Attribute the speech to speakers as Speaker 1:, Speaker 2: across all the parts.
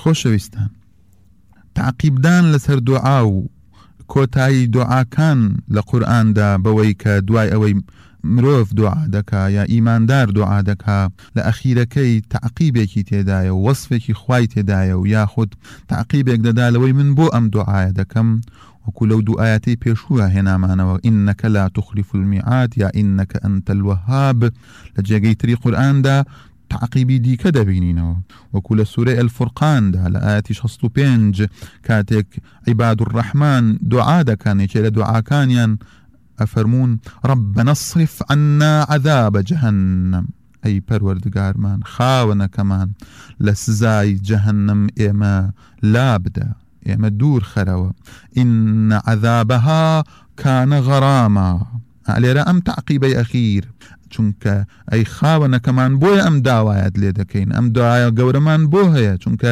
Speaker 1: خۆشەویستان، تعقیبدان لەسەر دوعا و کۆتایی دوعاکان لە قورئاندا بەوەی کە دوای ئەوەی مرۆڤ دوعا دەکا یا ئیماندار دوعا دەکا لە ئەخیرەکەی تعقیبێکی تێدایە و وەصفێکی خوای تێدایە و یاخود تعقیبێک دەدا لەوەی من بۆ ئەم دوعایە دەکەم، وەکو لەو دوو ئاەتەی پێشووە هێنامانەوە ئینەکە لا تخلف الميعاد یا ئینەکە ئەنتە الوهاب لە جێگەی تری قورئاندا تعقیبی دیکە دەبینینەوە، وەکو لە سوورەی الفورقاندا لە ئاەتی 65 کاتێک عیباد الرحمن دوعا دەکەن، یەکێ لە دوعاکانیان ئەفەرمون ربنا اصرف عنا عذاب جهنم، ئەی پەروەردگارمان خاوەنەکەمان لە سزای جەهەنەم ئێمە لا بدە، ئێمە دوور خەرەوە، ئین عذابها كان غراما. لێرە ئەم تعقیبەی ئەخیر چونکە ئەی خاوەنەکەمان بۆیە ئەم داوایەت لێ دەکەین، ئەم دوایە گەورەمان بۆ هەیە چونکە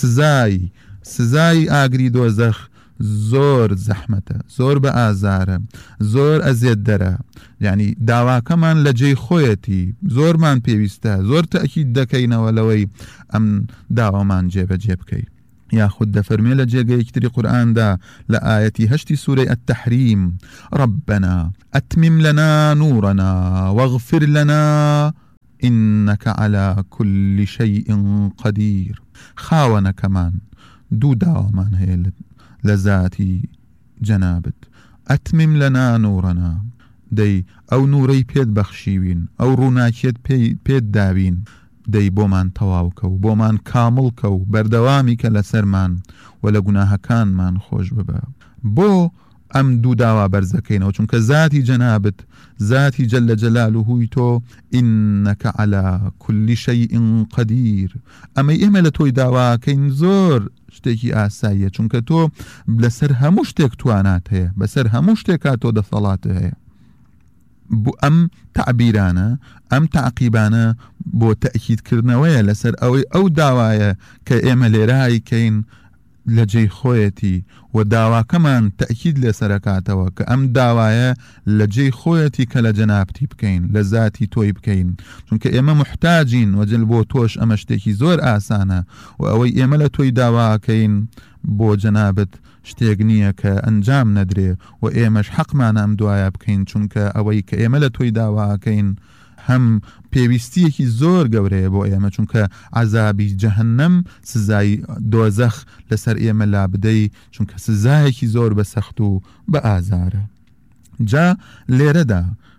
Speaker 1: سزای ئاگری دۆزەخ زۆر زەحمەتە، زۆر بە ئازارە، زۆر ئەزێت دەرە، یعنی داواکەمان لە جێی خۆیەتی زۆرمان پێویستە، زۆر تەئکید دەکەینەوە لەوەی ئەم داوامان جێبەجێ بکەین. یاخود دەفەرمێ لە جێگەیەکی تری قورئاندا لە ئاەتی 8 سوورەی التەحریم ربنا ئەتمم لنا نورنا واغفر لنا إنك على كل شيء قدير. خاوەنەکەمان دوو داوامان هەیە لە ذاتی جەنابت، ئەتمم لنا نورنا، دەی ئەو نورەی پێت بەخشیوین، ئەو ڕووناکیت پێت داوین، دەی بۆمان تەواوکە و بۆمان کامڵکە و بەردەوامی کە لەسەرمان و لە گوناهەکانمان خۆش ببە. بۆ ئەم دوو داوا بەرزەکەینەوە چونکە ذاتی جەنابت، ذاتی جەلە جەلالوهوی تۆ ئینەکە عەلا کولی شەیئین قەدیر، ئەمەی ئێمە لە تۆی داواکەین زۆر شتێکی ئاساییە چونکە تۆ لەسەر هەموو شتێک توانات هەیە، بەسەر هەموو شتێکا تۆ دەسەڵات هەیە. بۆ ئەم تعبیرانە ئەم تعقیبانە بۆ تەئکیدکردنەوەیە لەسەر ئەوەی ئەو داوایە کە ئێمە لێرایکەین لە جێی خۆیەتی و داواکەمان تەئکید لێسەرەکاتەوە کە ئەم داوایە لە جێی خۆیەتی کە لە جەنابتی بکەین، لە ذاتی تۆی بکەین، چونکە ئێمە محتاجین وەجل بۆ تۆش ئەمە شتێکی زۆر ئاسانە و ئەوەی ئێمە لە تۆی داواکەین بۆ جەنابت شتێک نییە کە ئەنجام نەدرێ و ئێمەش حەقمان ئەم دوایە بکەین چونکە ئەوەی کە ئێمە لە تۆی داواکەین هەم پێویستیەکی زۆر گەورەیە بۆ ئێمە چونکە عەزابی جەهەنەم سزای دۆزەخ لەسەر ئێمە لا بدەی چونکە سزایەکی زۆر بە سەخت و بە ئازارە. جا لێرەدا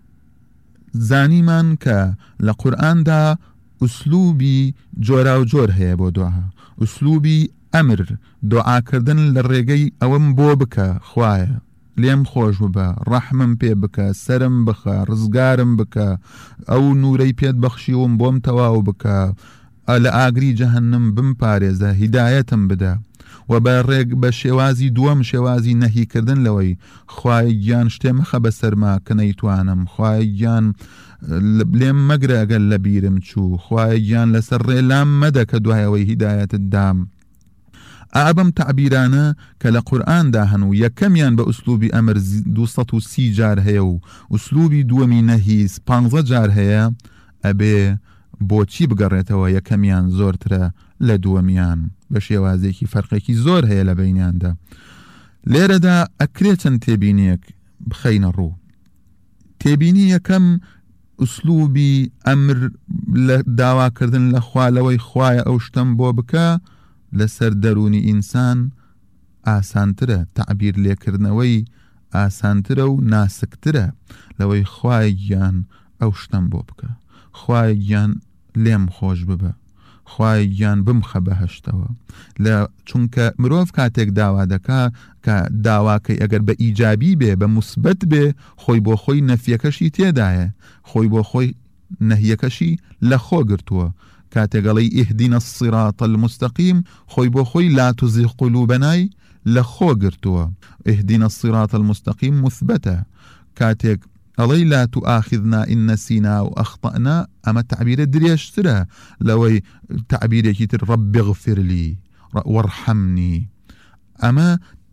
Speaker 1: زانیمان کە لە قورئاندا ئوسلوبی جۆرا و جۆر هەیە بۆ دوعا، ئوسلوبی ئەمر دوعاکردن لە ڕێگەی ئەوەم بۆ بکە خوایە، لێم خۆش ببە، ڕەحمم پێ بکە، سرم بخە، ڕزگارم بکە، ئەو نورەی پێت بەخشیوم بۆم تەواو بکە، لە ئاگری جەهەنەم بمپارێزە، هیدایەتم بدە. و بە شێوازی دووەم شێوازی نەهیکردن لەوەی خوای گیان شتێ مەخە بەسەرما کە نەیتوانم، خوای گیان لێم مەگرە ئەگەر لە بیرم چوو، خوای گیان لەسەر ڕێ لام مەدە کە دوایەوەی هیدایەتت دام. ئابم تعبیرانە کە لە قورئاندا هەن و یەکەمیان بە ئوسلوبی ئەمر 230 جار هەیە و ئوسلوبی دووەمی نەهی 15 جار هەیە، ئەبێ بۆچی بگەڕێتەوە یەکەمیان زۆرترە لە دووەمیان، بە شێوازێکی فەرقێکی زۆر هەیە لە بەینیاندا. لێرەدا ئەکرێ چەند تێبینیەک بخەینە ڕوو. تێبینی یەکەم ئوسلوبی ئەمر لە داواکردن لە خوالەوەی خوایە ئەو شتەم بۆ بکە لەسەر دەرونی ئینسان ئاسانترە، تعبیر لێکردنەوەی ئاسانترە و ناسکترە لەوەی خوای گیان ئەو شتەم بۆ بکە، خوای گیان لێم خۆش ببە، خوای گیان بمخە بەهەشتەوە. چونکە مرۆڤ کاتێک داوا دەکا کە داواکەی ئەگەر بە ئیجابی بێ، بە موسبەت بێ، خۆی بۆ خۆی نەفیەکەشی تێدایە، خۆی بۆ خۆی نەهیەکەشی لە خۆ گرتووە. کاتێگەڵی ئیهدینە الصراط المستقیم خۆی بۆ خۆی لا تزیغ قلوبەنای لە خۆ گرتووە. ئیهدینە الصراط المستقیم مثبەتە. کاتێک ئەڵەی لا تؤاخذنا إن نسينا وأخطأنا، ئەمە تعبیرە درێژترە لەوەی تعبیرێکی تر رب اغفر لي وارحمني. ئەمە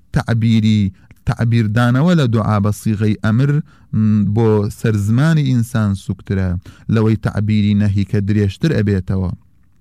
Speaker 1: تعبیردانەوە لە دوعا بە سیغەی ئەمر بۆ سەرزمانی ئینسان سوکترە لەوەی تعبیری نەهی کە درێژتر ئەبێتەوە.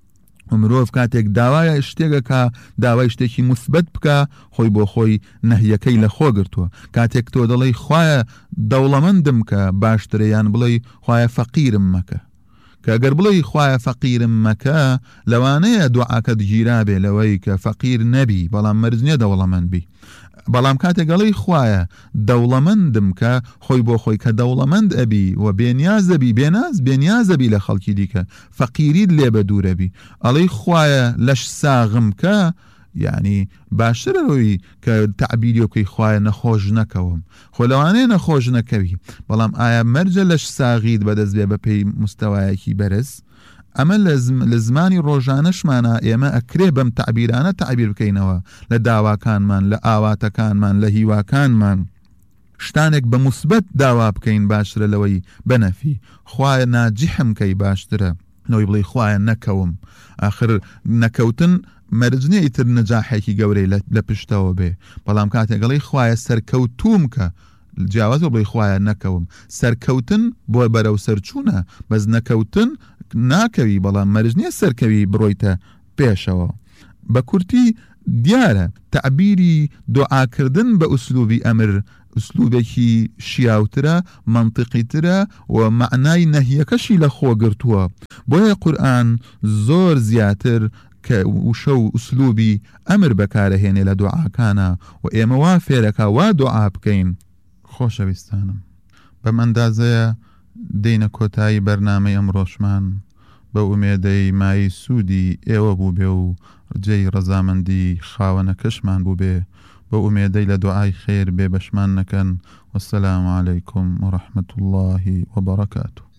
Speaker 1: مرۆڤ کاتێک داوایە شتێکەکە داوای شتێکی مثبت بکە خۆی بۆ خۆی نەهیەکەی لە خۆ گرتووە. کاتێک تۆ دەڵێی خوایە دەوڵەمەندم کە باشترەیان بڵێ خوایە فەقیرم مەکە، کە ئەگەر بڵێ خوایە فەقیرم مەکە لەوانەیە دوعاکەت گیرابێ لەوەی کە فەقیر نەبی بەڵام مەرج نییە دەوڵەمەند بی. بەڵام کاتێک گەڵی خوایە دەوڵەمەندم کە خۆی بۆ خۆی کە دەوڵەمەند ئەبی و بێنیاز دەبی بێنیازەبی لە خەڵکی دیکە فەقیرید لێ بە دوورەبی ئەڵەی خوایە لەش ساغم کە یعنی باشترەوەی کە تعبیری وکەی خوایە نەخۆش نەکەوم خۆ لەوانەیە نەخۆش نەکەوی بەڵام ئایا مەرجە لەش ساغید بەدەست بێ بە پێی مستەوایەکی بەرز ئەمە لە زمانی ڕۆژانەشمانە ئێمە ئەکرێ بەم تعبیرانە تعبیر بکەینەوە لە داواکانمان لە ئاواتەکانمان لە هیواکانمان شتانێک بە مثبت داوا بکەین باشترە لەوەی بەنەفی خوایە ناجیحم کەی باشترە نەوەی بڵێ خوایە نەکەوم ئاخر نەکەوتن مەرجنێ ئیتر نەجاحێکی گەورەی لە پشتەوە بێ بەڵام کاتێکگەڵی خوایە سەرکەوتوم کە جیاوازە بڵێ خوایە نەکەوم سەرکەوتن بۆ بەرەو سەرچوونە بەس نەکەوتن ناکەوی بەڵام مەرج نییە سەرکەوی بڕۆیتە پێشەوە. بە کورتی دیارە تعبیری دوعاکردن بە ئوسلوبی ئەمر ئوسلوبێکی شیاوترە منطقیترە و معنای نەهیەکەشی لە خۆ گرتووە بۆیە قورئان زۆر زیاتر کە وشە و ئوسلوبی ئەمر بەکارەهێنێ لە دوعاکانە و ئێمە وا فێرەکە وا دوعا بکەین. خۆشەویستانم بەم ئەندازەیە دێنە کۆتایی بەرنامەی ئەمڕۆشمان بە ئومێدەی مای سوودی ئێوە بوو بێ و ڕجەی ڕەزامەندی خاوەنەکەشمان بوو بێ بە ئومێدەی لە دوعای خێر بێ بەشمان نەکەن. وەسەلام عەلەیکم وەڕەحمەتوڵڵاهی وەبەڕەکاتوه.